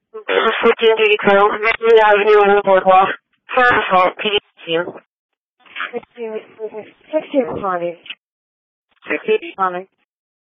1432, Maryland Avenue on the boardwalk. First assault, PD team. 16 responding. 16 responding.